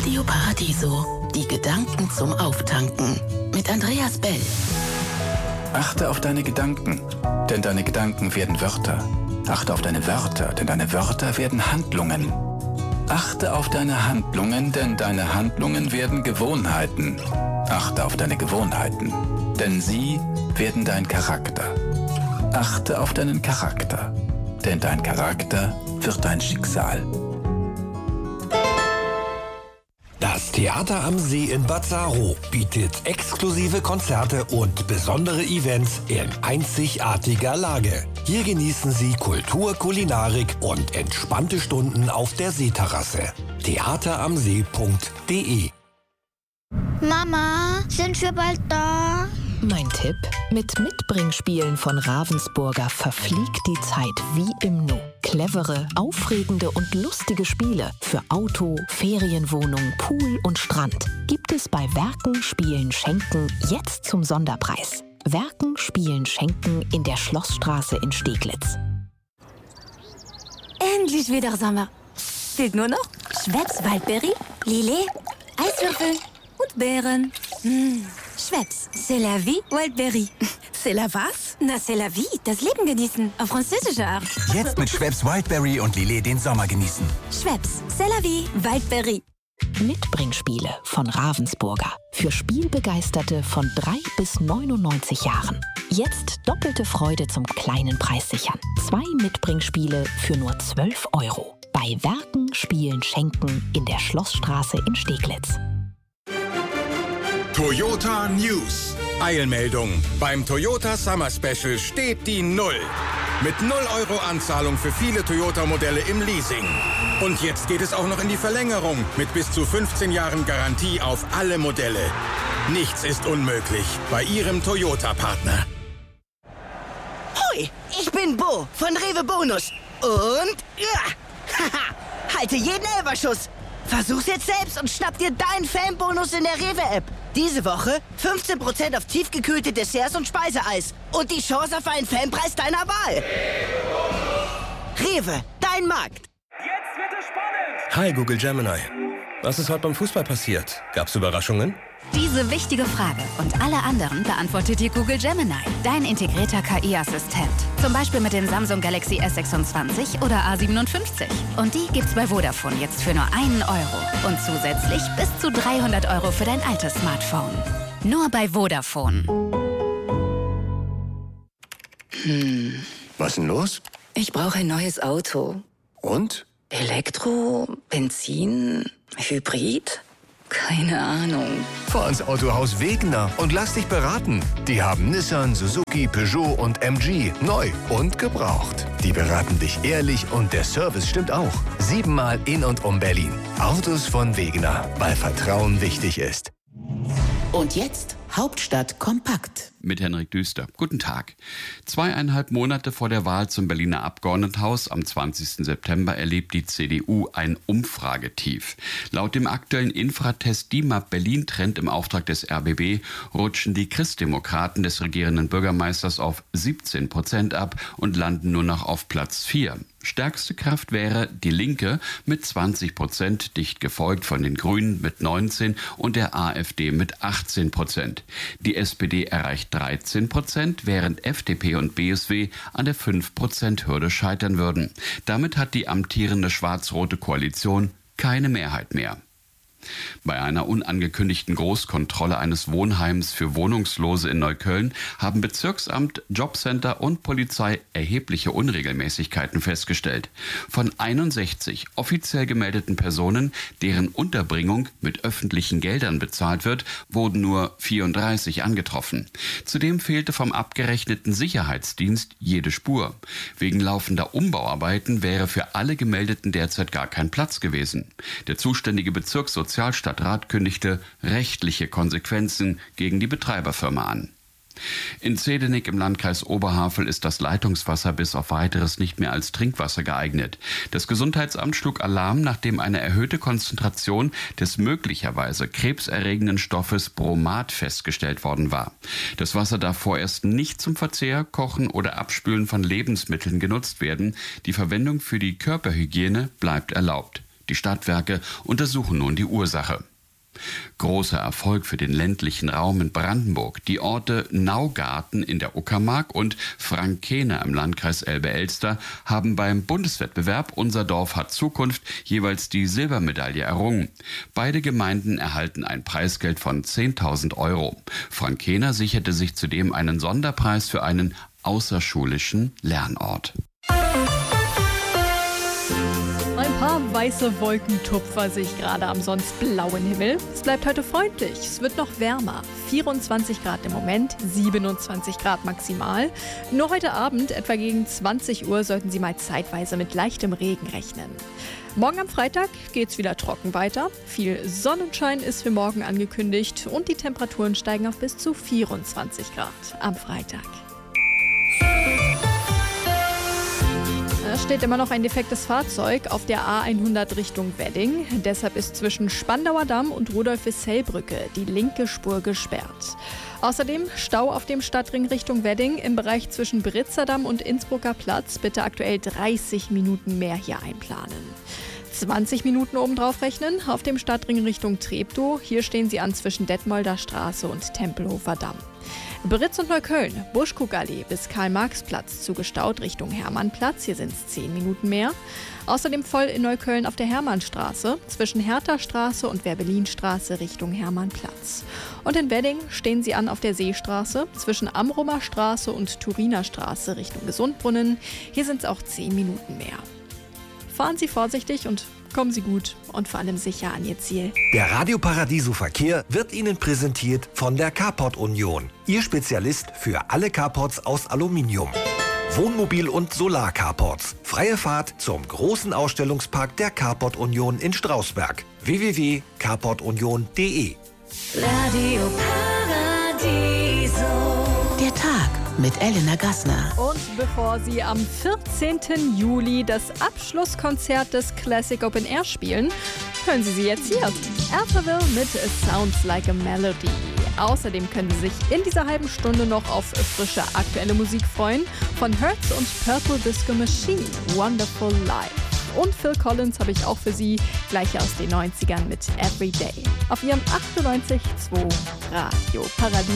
Radio Paradiso, die Gedanken zum Auftanken mit Andreas Bell. Achte auf deine Gedanken, denn deine Gedanken werden Wörter. Achte auf deine Wörter, denn deine Wörter werden Handlungen. Achte auf deine Handlungen, denn deine Handlungen werden Gewohnheiten. Achte auf deine Gewohnheiten, denn sie werden dein Charakter. Achte auf deinen Charakter, denn dein Charakter wird dein Schicksal. Das Theater am See in Bad Saro bietet exklusive Konzerte und besondere Events in einzigartiger Lage. Hier genießen Sie Kultur, Kulinarik und entspannte Stunden auf der Seeterrasse. theateramsee.de. Mama, sind wir bald da? Mein Tipp: Mit Mitbringspielen von Ravensburger verfliegt die Zeit wie im Nu. Clevere, aufregende und lustige Spiele für Auto, Ferienwohnung, Pool und Strand gibt es bei Werken, Spielen, Schenken jetzt zum Sonderpreis. Werken, Spielen, Schenken in der Schlossstraße in Steglitz. Endlich wieder Sommer. Fehlt nur noch Schweppes Waldbeere, Lillet, Eiswürfel und Beeren. Schweppes, c'est la vie, Wildberry. C'est la was? Na, c'est la vie, das Leben genießen, auf französische Art. Jetzt mit Schweppes Wildberry und Lillet den Sommer genießen. Schweppes, c'est la vie, Wildberry. Mitbringspiele von Ravensburger. Für Spielbegeisterte von 3 bis 99 Jahren. Jetzt doppelte Freude zum kleinen Preis sichern. 2 Mitbringspiele für nur 12 €. Bei Werken, Spielen, Schenken in der Schlossstraße in Steglitz. Toyota News. Eilmeldung. Beim Toyota Summer Special steht die 0. Mit 0 € Anzahlung für viele Toyota-Modelle im Leasing. Und jetzt geht es auch noch in die Verlängerung mit bis zu 15 Jahren Garantie auf alle Modelle. Nichts ist unmöglich bei Ihrem Toyota-Partner. Hoi, ich bin Bo von Rewe Bonus. Und halte jeden Elferschuss. Versuch's jetzt selbst und schnapp dir deinen Fanbonus in der Rewe-App. Diese Woche 15% auf tiefgekühlte Desserts und Speiseeis. Und die Chance auf einen Fanpreis deiner Wahl. Rewe, dein Markt. Jetzt wird es spannend. Hi Google Gemini. Was ist heute beim Fußball passiert? Gab's Überraschungen? Diese wichtige Frage und alle anderen beantwortet dir Google Gemini, dein integrierter KI-Assistent. Zum Beispiel mit dem Samsung Galaxy S26 oder A57. Und die gibt's bei Vodafone jetzt für nur 1 €. Und zusätzlich bis zu 300 € für dein altes Smartphone. Nur bei Vodafone. Was ist denn los? Ich brauche ein neues Auto. Und? Elektro, Benzin, Hybrid? Keine Ahnung. Fahr ins Autohaus Wegener und lass dich beraten. Die haben Nissan, Suzuki, Peugeot und MG neu und gebraucht. Die beraten dich ehrlich und der Service stimmt auch. 7-mal in und um Berlin. Autos von Wegener, weil Vertrauen wichtig ist. Und jetzt Hauptstadt kompakt. Mit Henrik Düster. Guten Tag. 2,5 Monate vor der Wahl zum Berliner Abgeordnetenhaus am 20. September erlebt die CDU ein Umfragetief. Laut dem aktuellen Infratest DIMAP Berlin Trend im Auftrag des RBB rutschen die Christdemokraten des regierenden Bürgermeisters auf 17% ab und landen nur noch auf Platz 4. Stärkste Kraft wäre die Linke mit 20%, dicht gefolgt von den Grünen mit 19% und der AfD mit 18%. Die SPD erreicht 13%, während FDP und BSW an der 5%-Hürde scheitern würden. Damit hat die amtierende schwarz-rote Koalition keine Mehrheit mehr. Bei einer unangekündigten Großkontrolle eines Wohnheims für Wohnungslose in Neukölln haben Bezirksamt, Jobcenter und Polizei erhebliche Unregelmäßigkeiten festgestellt. Von 61 offiziell gemeldeten Personen, deren Unterbringung mit öffentlichen Geldern bezahlt wird, wurden nur 34 angetroffen. Zudem fehlte vom abgerechneten Sicherheitsdienst jede Spur. Wegen laufender Umbauarbeiten wäre für alle Gemeldeten derzeit gar kein Platz gewesen. Der zuständige Bezirkssozialstadtrat kündigte rechtliche Konsequenzen gegen die Betreiberfirma an. In Zedenik im Landkreis Oberhavel ist das Leitungswasser bis auf Weiteres nicht mehr als Trinkwasser geeignet. Das Gesundheitsamt schlug Alarm, nachdem eine erhöhte Konzentration des möglicherweise krebserregenden Stoffes Bromat festgestellt worden war. Das Wasser darf vorerst nicht zum Verzehr, Kochen oder Abspülen von Lebensmitteln genutzt werden. Die Verwendung für die Körperhygiene bleibt erlaubt. Die Stadtwerke untersuchen nun die Ursache. Großer Erfolg für den ländlichen Raum in Brandenburg. Die Orte Naugarten in der Uckermark und Frankena im Landkreis Elbe-Elster haben beim Bundeswettbewerb Unser Dorf hat Zukunft jeweils die Silbermedaille errungen. Beide Gemeinden erhalten ein Preisgeld von 10.000 €. Frankena sicherte sich zudem einen Sonderpreis für einen außerschulischen Lernort. Ein paar weiße Wolkentupfer sich gerade am sonst blauen Himmel. Es bleibt heute freundlich, es wird noch wärmer. 24 Grad im Moment, 27 Grad maximal. Nur heute Abend, etwa gegen 20 Uhr, sollten Sie mal zeitweise mit leichtem Regen rechnen. Morgen am Freitag geht's wieder trocken weiter. Viel Sonnenschein ist für morgen angekündigt und die Temperaturen steigen auf bis zu 24 Grad am Freitag. Es steht immer noch ein defektes Fahrzeug auf der A100 Richtung Wedding. Deshalb ist zwischen Spandauer Damm und Rudolf-Wissell-Brücke die linke Spur gesperrt. Außerdem Stau auf dem Stadtring Richtung Wedding im Bereich zwischen Britzerdamm und Innsbrucker Platz. Bitte aktuell 30 Minuten mehr hier einplanen. 20 Minuten obendrauf rechnen auf dem Stadtring Richtung Treptow. Hier stehen Sie an zwischen Detmolder Straße und Tempelhofer Damm. Britz und Neukölln, Buschkuckallee bis Karl-Marx-Platz zugestaut Richtung Hermannplatz. Hier sind es 10 Minuten mehr. Außerdem voll in Neukölln auf der Hermannstraße zwischen Hertha-Straße und Werbelinstraße Richtung Hermannplatz. Und in Wedding stehen Sie an auf der Seestraße zwischen Amrumer Straße und Turiner Straße Richtung Gesundbrunnen. Hier sind es auch 10 Minuten mehr. Fahren Sie vorsichtig und kommen Sie gut und vor allem sicher an Ihr Ziel. Der Radio Paradiso Verkehr wird Ihnen präsentiert von der Carport Union. Ihr Spezialist für alle Carports aus Aluminium. Wohnmobil- und Solar-Carports. Freie Fahrt zum großen Ausstellungspark der Carport Union in Strausberg. www.carportunion.de. Radio Paradiso. Der Tag mit Elena Gassner. Und bevor Sie am 14. Juli das Abschlusskonzert des Classic Open Air spielen, hören Sie jetzt hier. Alphaville mit Sounds Like a Melody. Außerdem können Sie sich in dieser halben Stunde noch auf frische aktuelle Musik freuen. Von Hertz und Purple Disco Machine, Wonderful Life. Und Phil Collins habe ich auch für Sie, gleich aus den 90ern mit Everyday. Auf Ihrem 98.2 Radio Paradiso.